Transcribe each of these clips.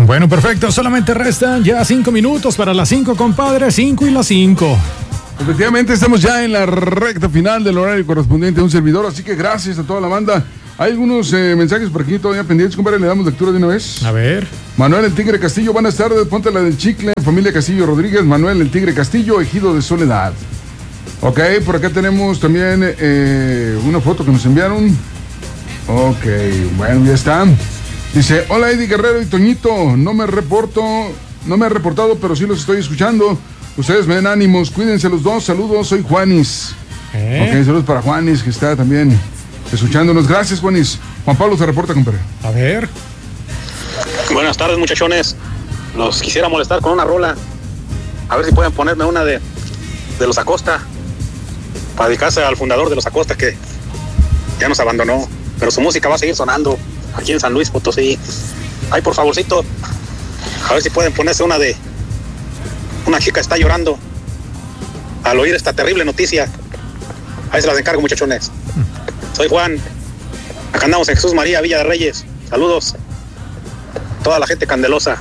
Bueno, perfecto. Solamente restan ya 5 minutos para las 5, compadre. 5 y las 5. Efectivamente, estamos ya en la recta final del horario correspondiente a un servidor, así que gracias a toda la banda. Hay algunos mensajes por aquí todavía pendientes, compadre, le damos lectura de una vez. A ver. Manuel el Tigre Castillo, buenas tardes, ponte la del chicle, familia Castillo Rodríguez, Manuel el Tigre Castillo, ejido de Soledad. Ok, por acá tenemos también una foto que nos enviaron. Ok, bueno, ya está. Dice, hola Eddie Guerrero y Toñito, no me he reportado, pero sí los estoy escuchando. Ustedes me den ánimos, cuídense los dos, saludos, soy Juanis. Ok, saludos para Juanis, que está también escuchándonos. Gracias, Juanis. Juan Pablo se reporta, compadre. A ver. Buenas tardes, muchachones. Los quisiera molestar con una rola. A ver si pueden ponerme una de los Acosta, para dedicarse al fundador de los Acosta, que ya nos abandonó, pero su música va a seguir sonando aquí en San Luis Potosí. Ay, por favorcito, a ver si pueden ponerse una de una chica está llorando al oír esta terrible noticia. Ahí se las encargo, muchachones. Soy Juan, acá andamos en Jesús María, Villa de Reyes. Saludos toda la gente candelosa.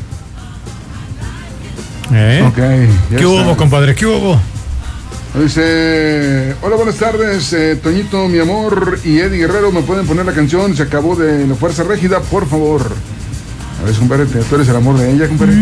Okay, ¿Qué hubo, compadre? ¿Qué hubo? Dice, hola, buenas tardes, Toñito, mi amor, y Eddie Guerrero, ¿me pueden poner la canción? Se acabó de la Fuerza Régida, por favor. A ver, compadre, tú eres el amor de ella, compadre.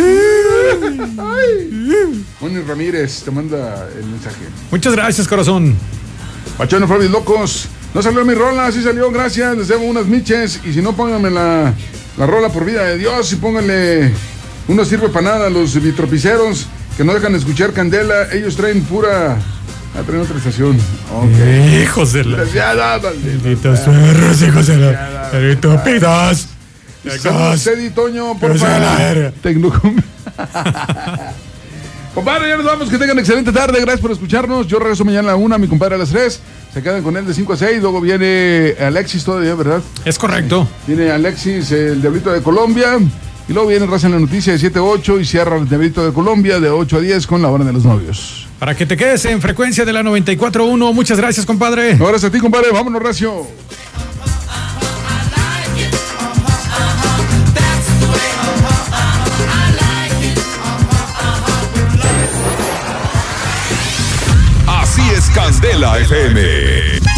Moni Ramírez te manda el mensaje. Muchas gracias, corazón. Pachano Fabi Locos, no salió mi rola, sí salió, gracias, les debo unas miches, y si no, pónganme la rola por vida de Dios, y pónganle, uno sirve para nada, los vitropiceros, que no dejan de escuchar Candela, ellos traen pura... traen otra estación. Okay. Hijos de la... Malditos perros, hijos de la... Estúpidos. Saludos, Eddie, Toño, por favor. Tecnocumbia. Compadre, ya nos vamos, que tengan excelente tarde, gracias por escucharnos. Yo regreso mañana a la 1, mi compadre a las 3. Se quedan con él de 5 a 6, luego viene Alexis todavía, ¿verdad? Es correcto. Viene Alexis, el Diablito de Colombia. Y luego viene Raza en la Noticia de 7 a 8 y cierra el Diablito de Colombia de 8 a 10 con la hora de los novios. Para que te quedes en frecuencia de la 94.1. Muchas gracias, compadre. No, gracias a ti, compadre. Vámonos, Racio. Así es Candela FM.